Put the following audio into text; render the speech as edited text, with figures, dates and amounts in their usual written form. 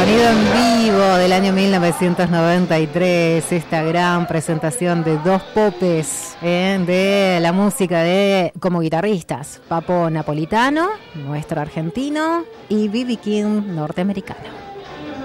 Sonido en vivo del año 1993, esta gran presentación de dos popes de la música como guitarristas, Papo Napolitano, nuestro argentino, y B.B. King, norteamericano.